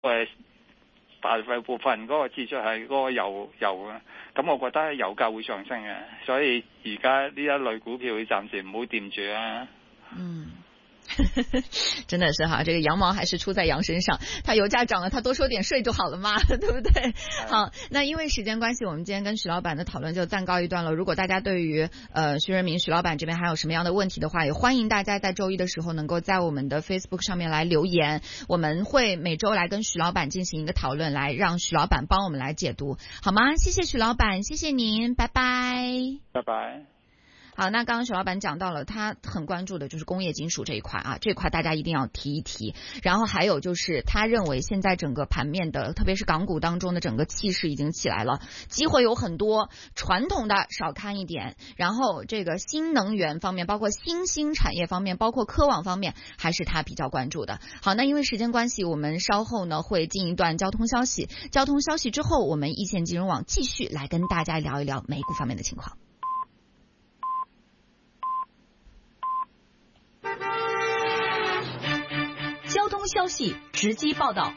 大部分嗰個支出係嗰個油啊，咁我覺得油價會上升嘅，所以而家呢一類股票暫時唔好掂住啊。 真的是哈，这个羊毛还是出在羊身上，它油价涨了，它多收点税就好了嘛，对不对？好，那因为时间关系，我们今天跟徐老板的讨论就暂告一段落。如果大家对于徐润民徐老板这边还有什么样的问题的话，也欢迎大家在周一的时候能够在我们的 Facebook 上面来留言，我们会每周来跟徐老板进行一个讨论，来让徐老板帮我们来解读，好吗？谢谢徐老板，谢谢您，拜拜， 拜拜。 好，那刚刚徐老板讲到了他很关注的就是工业金属这一块啊，这一块大家一定要提一提。然后还有就是他认为现在整个盘面的特别是港股当中的整个气势已经起来了，机会有很多，传统的少看一点，然后这个新能源方面包括新兴产业方面包括科网方面还是他比较关注的。好，那因为时间关系，我们稍后呢会进一段交通消息之后，我们一线金融网继续来跟大家聊一聊美股方面的情况。 交通消息直击报道。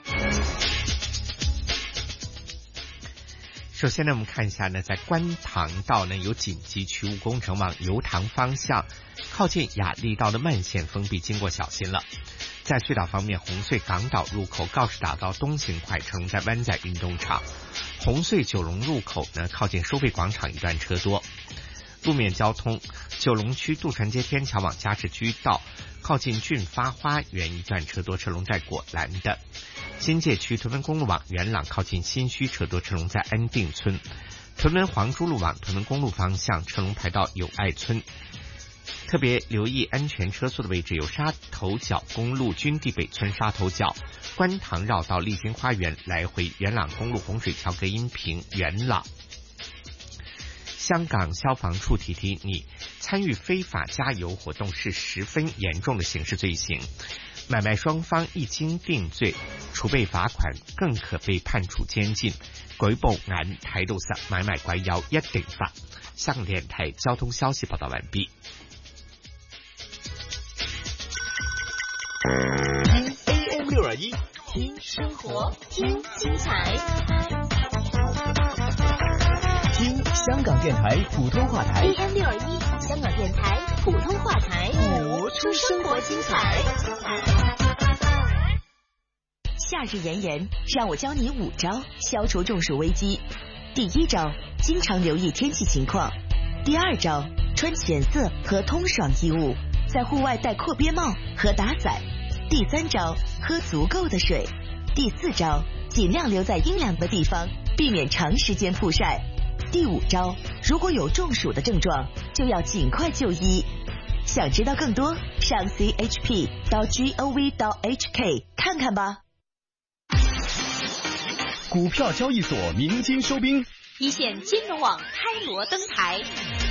首先呢，我们看一下呢，在观塘道呢有紧急渠务工程往油塘方向靠近雅丽道的慢线封闭，经过小心了。在隧道方面，红隧港岛入口告士打道东行快车在湾仔运动场，红隧九龙入口呢靠近收费广场一段车多。路面交通，九龙区渡船街天桥往嘉士居道靠近俊发花园一段车多，车龙在果栏的。新界区屯门公路往元朗靠近新墟车多，车龙在安定村。屯门黄珠路往屯门公路方向，车龙排到友爱村。特别留意安全车速的位置有沙头角公路军地北村沙头角、观塘绕道丽晶花园来回元朗公路洪水桥隔音屏元朗。香港消防处提提你，参与非法加油活动是十分严重的刑事罪行，买卖双方一经定罪，除被罚款，更可被判處監禁。舉報眼睇到實，買賣鬼有一定罰。香港電台交通消息報道完畢。 聽 AM 621，聽生活，聽精彩。 听香港电台普通话台 AM 621，香港电台普通话台，活出生活精彩。夏日炎炎，让我教你5招消除中暑危机。第1招，经常留意天气情况。第2招，穿浅色和通爽衣物，在户外戴阔边帽和打伞。第3招，喝足够的水。第4招，尽量留在阴凉的地方，避免长时间曝晒。第5招，如果有中暑的症状，就要尽快就医。想知道更多，上 chp.gov.hk 看看吧。 股票交易所鸣金收兵， 一线金融网开锣登台。